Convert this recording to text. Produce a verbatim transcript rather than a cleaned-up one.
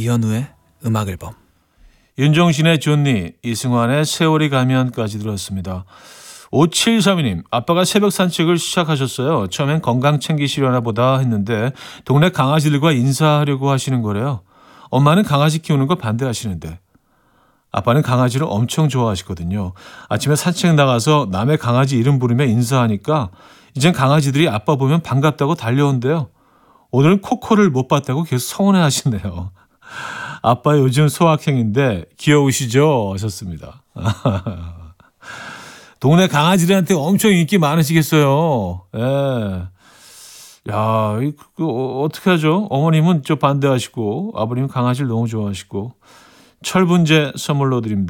이현우의 음악 앨범. 윤종신의 존니, 이승환의 세월이 가면까지 들었습니다. 오칠삼이 님, 아빠가 새벽 산책을 시작하셨어요. 처음엔 건강 챙기시려나 보다 했는데 동네 강아지들과 인사하려고 하시는 거래요. 엄마는 강아지 키우는 거 반대하시는데 아빠는 강아지를 엄청 좋아하시거든요. 아침에 산책 나가서 남의 강아지 이름 부르며 인사하니까 이젠 강아지들이 아빠 보면 반갑다고 달려온대요. 오늘은 코코를 못 봤다고 계속 서운해 하시네요. 아빠 요즘 소확행인데 귀여우시죠? 하셨습니다. 동네 강아지들한테 엄청 인기 많으시겠어요. 예. 야, 이거 어떻게 하죠? 어머님은 저 반대하시고 아버님은 강아지를 너무 좋아하시고 철분제 선물로 드립니다.